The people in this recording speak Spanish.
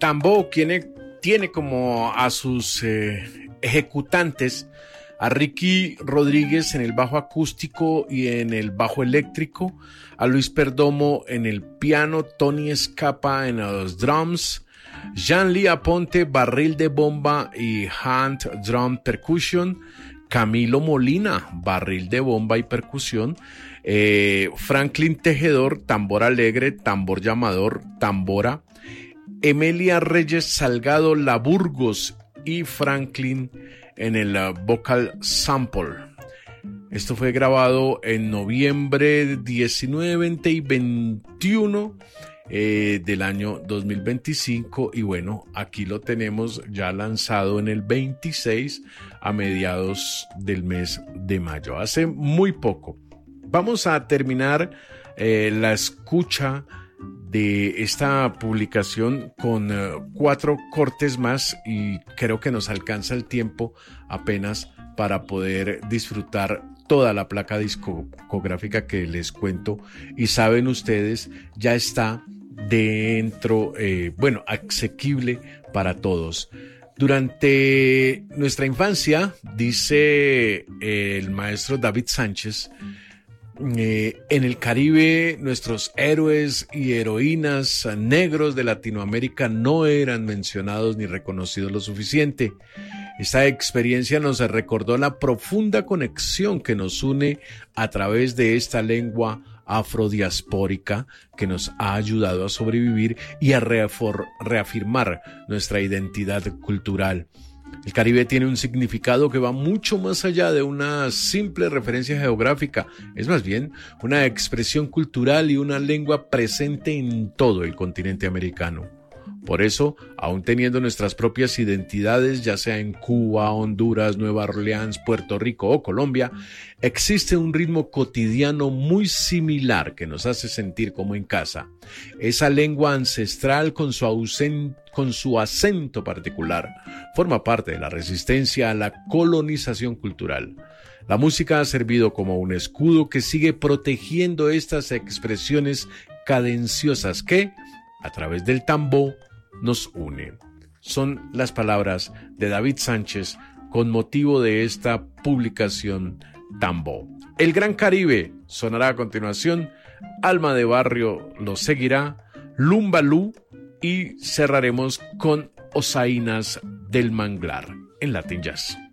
tambo tiene como a sus ejecutantes a Ricky Rodríguez en el bajo acústico y en el bajo eléctrico, a Luis Perdomo en el piano, Tony Escapa en los drums, Jean-Lee Aponte, barril de bomba y hand drum percussion, Camilo Molina, barril de bomba y percusión, Franklin Tejedor, tambor alegre, tambor llamador, tambora, Emelia Reyes Salgado, la Burgos y Franklin en el vocal sample. Esto fue grabado en noviembre 19, 20 y 21 del año 2025 y bueno, aquí lo tenemos ya lanzado en el 26 a mediados del mes de mayo, hace muy poco. Vamos a terminar la escucha de esta publicación con 4 cortes más y creo que nos alcanza el tiempo apenas para poder disfrutar toda la placa discográfica que les cuento y saben ustedes ya está dentro, asequible para todos. Durante nuestra infancia, dice el maestro David Sánchez, en el Caribe nuestros héroes y heroínas negros de Latinoamérica no eran mencionados ni reconocidos lo suficiente. Esta experiencia nos recordó la profunda conexión que nos une a través de esta lengua afrodiaspórica que nos ha ayudado a sobrevivir y a reafirmar nuestra identidad cultural. El Caribe tiene un significado que va mucho más allá de una simple referencia geográfica. Es más bien una expresión cultural y una lengua presente en todo el continente americano. Por eso, aún teniendo nuestras propias identidades, ya sea en Cuba, Honduras, Nueva Orleans, Puerto Rico o Colombia, existe un ritmo cotidiano muy similar que nos hace sentir como en casa. Esa lengua ancestral con su acento particular forma parte de la resistencia a la colonización cultural. La música ha servido como un escudo que sigue protegiendo estas expresiones cadenciosas que, a través del tambo, nos une. Son las palabras de David Sánchez con motivo de esta publicación Tambo. El Gran Caribe sonará a continuación, Alma de Barrio lo seguirá, Lumbalú y cerraremos con Osainas del Manglar en Latin Jazz.